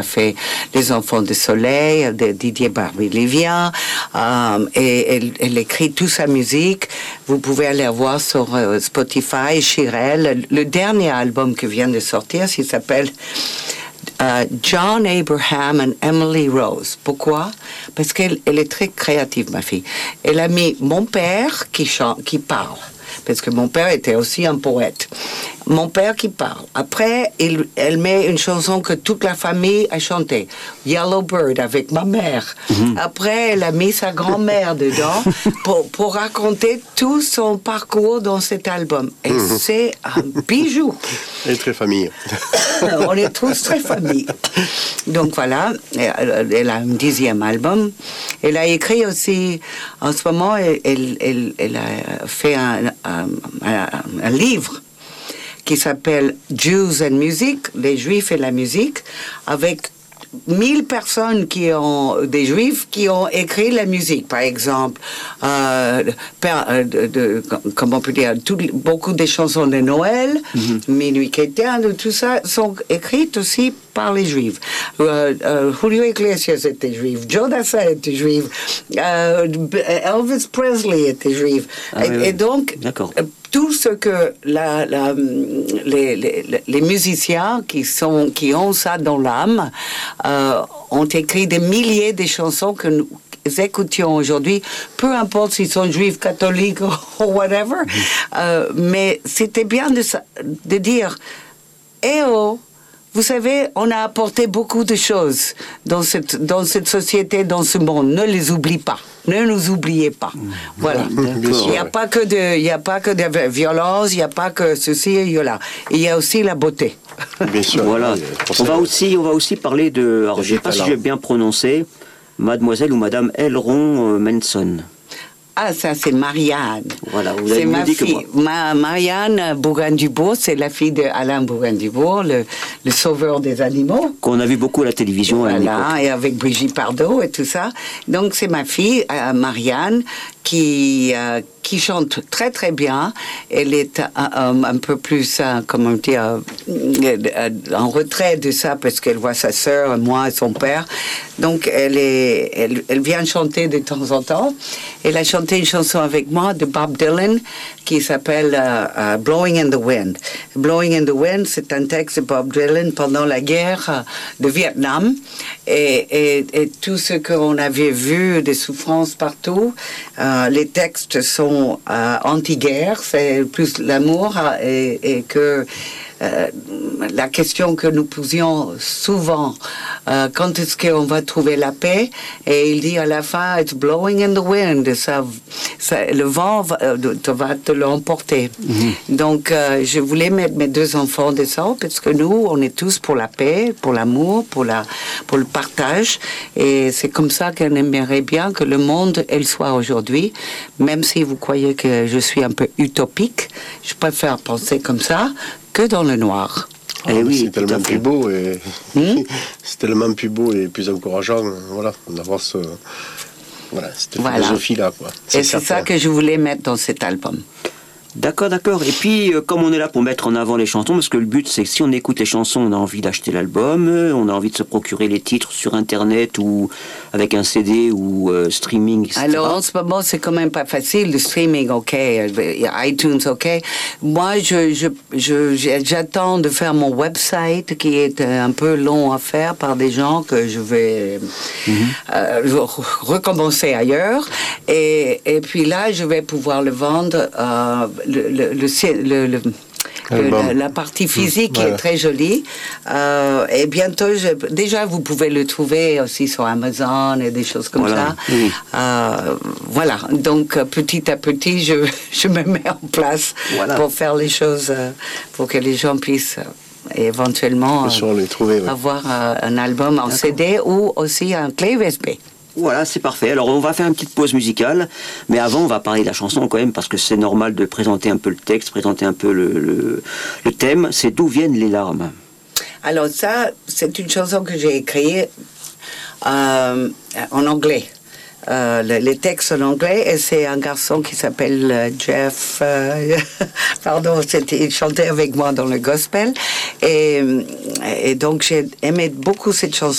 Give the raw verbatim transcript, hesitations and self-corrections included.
fait Les Enfants du Soleil de Didier Barbelivien euh, et elle, elle écrit toute sa musique. Vous pouvez aller voir sur euh, Spotify chez elle. Le dernier album qui vient de sortir, il s'appelle uh, John Abraham and Emily Rose. Pourquoi? Parce qu'elle elle est très créative, ma fille. Elle a mis mon père qui chante, qui parle. Parce que mon père était aussi un poète. Mon père qui parle. Après, il, elle met une chanson que toute la famille a chantée. Yellow Bird avec ma mère. Mm-hmm. Après, elle a mis sa grand-mère dedans pour, pour raconter tout son parcours dans cet album. Et mm-hmm. c'est un bijou. Elle est très famille. On est tous très famille. Donc voilà, elle, elle a un dixième album. Elle a écrit aussi, en ce moment, elle, elle, elle, elle a fait un, un, un, un livre qui s'appelle Jews and Music, les Juifs et la musique, avec mille personnes qui ont, des Juifs qui ont écrit la musique, par exemple, euh, per, de, de, comment on peut dire, tout, beaucoup des chansons de Noël, mm-hmm. Minuit chrétien, tout ça, sont écrites aussi par les Juifs. Euh, euh, Julio Iglesias était juif, Joe Dassin était juif, euh, Elvis Presley était juif. Ah, et, oui, oui. et donc, D'accord. tout ce que la, la, les, les, les musiciens qui, sont, qui ont ça dans l'âme euh, ont écrit des milliers de chansons que nous écoutions aujourd'hui, peu importe s'ils sont juifs, catholiques ou whatever, euh, mais c'était bien de, de dire « Eh oh !» Vous savez, on a apporté beaucoup de choses dans cette, dans cette société, dans ce monde. Ne les oublie pas. Ne nous oubliez pas. Voilà. Il n'y a pas que de, il y a pas que de violence, il n'y a pas que ceci et là. Il y a aussi la beauté. Bien sûr. Voilà. On va aussi, on va aussi parler de, alors je ne sais pas si j'ai bien prononcé, Mademoiselle ou Madame Elron Manson. Ah, ça, c'est Marianne. Voilà, vous c'est ma dit fille. Que moi... Ma, Marianne Bougain-Dubourg, c'est la fille d'Alain Bougain-Dubourg, le, le sauveur des animaux. Qu'on a vu beaucoup à la télévision. Voilà, à et avec Brigitte Bardot et tout ça. Donc, c'est ma fille, euh, Marianne, qui, euh, qui chante très, très bien. Elle est euh, un, un peu plus, euh, comment dire, euh, en retrait de ça, parce qu'elle voit sa sœur, moi et son père. Donc, elle, est, elle, elle vient chanter de temps en temps. Elle a chanté une chanson avec moi de Bob Dylan qui s'appelle uh, uh, Blowing in the Wind. Blowing in the Wind, c'est un texte de Bob Dylan pendant la guerre uh, de Vietnam. Et, et, et tout ce qu'on avait vu, des souffrances partout, uh, les textes sont uh, anti-guerre, c'est plus l'amour uh, et, et que Euh, la question que nous posions souvent, euh, quand est-ce qu'on va trouver la paix? Et il dit à la fin, it's blowing in the wind. Ça, ça, le vent va, euh, va te l'emporter. Mm-hmm. Donc, euh, je voulais mettre mes deux enfants dedans parce que nous, on est tous pour la paix, pour l'amour, pour, la, pour le partage. Et c'est comme ça qu'on aimerait bien que le monde, elle soit aujourd'hui. Même si vous croyez que je suis un peu utopique, je préfère penser comme ça que dans le noir. Ah, eh oui, c'est tellement plus beau et hmm? c'est tellement plus beau et plus encourageant, voilà, d'avoir ce, voilà, cette voilà. philosophie-là, quoi. C'est et c'est ça que je voulais mettre dans cet album. D'accord, d'accord. Et puis, euh, comme on est là pour mettre en avant les chansons, parce que le but, c'est que si on écoute les chansons, on a envie d'acheter l'album, euh, on a envie de se procurer les titres sur Internet ou avec un C D ou euh, streaming, et cetera. Alors, en ce moment, c'est quand même pas facile. Le streaming, OK. iTunes, OK. Moi, je, je, je, j'attends de faire mon website qui est un peu long à faire par des gens que je vais mm-hmm. euh, recommencer ailleurs. Et, et puis là, je vais pouvoir le vendre... Euh, Le, le, le, le, le, le, la, la partie physique mmh, voilà. est très jolie. Euh, et bientôt, je, déjà, vous pouvez le trouver aussi sur Amazon et des choses comme voilà. ça. Mmh. Euh, voilà. Donc, petit à petit, je, je me mets en place voilà. pour faire les choses, pour que les gens puissent éventuellement sûr, les trouver, avoir ouais. un album en D'accord. C D ou aussi un clé U S B. Voilà, c'est parfait. Alors, on va faire une petite pause musicale, mais avant, on va parler de la chanson quand même, parce que c'est normal de présenter un peu le texte, présenter un peu le, le, le thème. C'est D'où viennent les larmes. Alors ça, c'est une chanson que j'ai écrite euh, en anglais. euh, les, les textes en anglais, et c'est un garçon qui s'appelle euh, Jeff, euh, pardon, c'était, il chantait avec moi dans le gospel, et, et donc j'ai aimé beaucoup cette chanson.